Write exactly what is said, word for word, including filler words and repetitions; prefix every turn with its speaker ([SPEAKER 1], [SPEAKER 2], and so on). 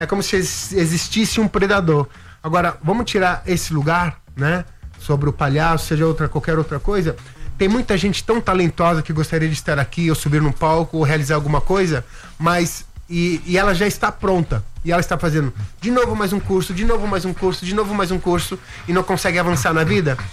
[SPEAKER 1] É como se existisse um predador. Agora, vamos tirar esse lugar, né? Sobre o palhaço, seja outra, qualquer outra coisa. Tem muita gente tão talentosa que gostaria de estar aqui, ou subir num palco, ou realizar alguma coisa, mas... E, e ela já está pronta. E ela está fazendo de novo mais um curso, de novo mais um curso, de novo mais um curso, e não consegue avançar na vida.